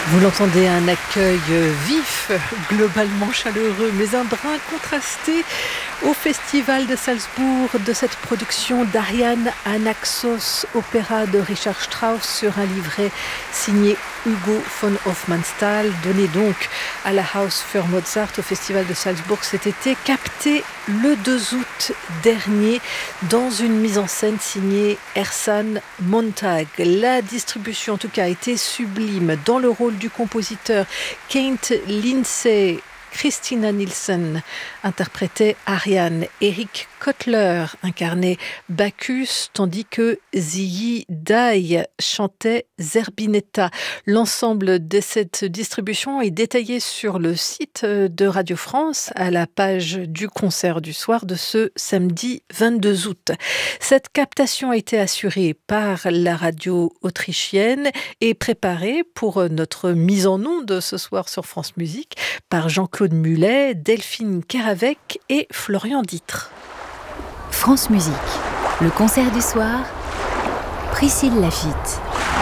Vous l'entendez, un accueil vif, globalement chaleureux, mais un brin contrasté au Festival de Salzbourg de cette production d'Ariane Anaxos, opéra de Richard Strauss sur un livret signé Hugo von Hofmannsthal, donné donc à la Haus für Mozart au Festival de Salzbourg cet été, capté le 2 août dernier dans une mise en scène signée Ersan Montag. La distribution en tout cas a été sublime. Dans le rôle du compositeur, Kent Lindsay, Christina Nielsen interprétait Ariane, Eric Kotler incarnait Bacchus, tandis que Ziyi Dai chantait Zerbinetta. L'ensemble de cette distribution est détaillé sur le site de Radio France à la page du concert du soir de ce samedi 22 août. Cette captation a été assurée par la radio autrichienne et préparée pour notre mise en onde ce soir sur France Musique par Jean-Claude Mulet, Delphine Caravec et Florian Ditre. France Musique, le concert du soir, Priscille Lafitte.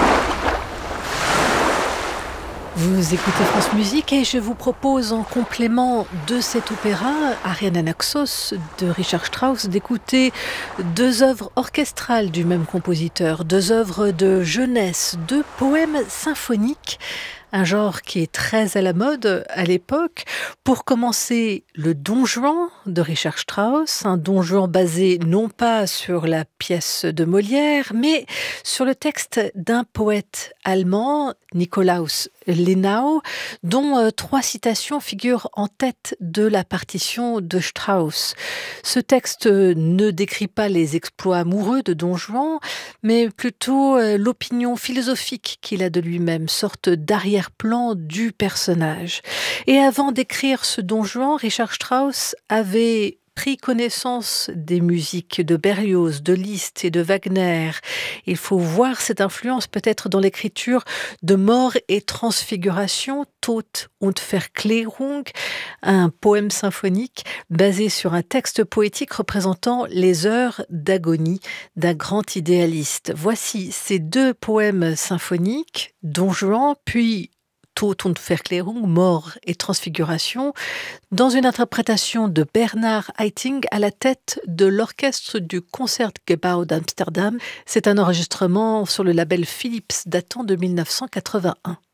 Vous écoutez France Musique et je vous propose en complément de cet opéra, Ariane Anaxos de Richard Strauss, d'écouter 2 œuvres orchestrales du même compositeur, 2 œuvres de jeunesse, 2 poèmes symphoniques. Un genre qui est très à la mode à l'époque. Pour commencer, le Don Juan de Richard Strauss, un Don Juan basé non pas sur la pièce de Molière, mais sur le texte d'un poète allemand, Nikolaus Lenau, dont 3 citations figurent en tête de la partition de Strauss. Ce texte ne décrit pas les exploits amoureux de Don Juan, mais plutôt l'opinion philosophique qu'il a de lui-même, sorte d'arrière-plan du personnage. Et avant d'écrire ce Don Juan, Richard Strauss avait pris connaissance des musiques de Berlioz, de Liszt et de Wagner. Il faut voir cette influence peut-être dans l'écriture de Mort et Transfiguration, Tod und Verklärung, un poème symphonique basé sur un texte poétique représentant les heures d'agonie d'un grand idéaliste. Voici ces 2 poèmes symphoniques, Don Juan, puis Tod und Verklärung, Mort et Transfiguration, dans une interprétation de Bernard Haitink à la tête de l'orchestre du Concertgebouw d'Amsterdam. C'est un enregistrement sur le label Philips datant de 1981.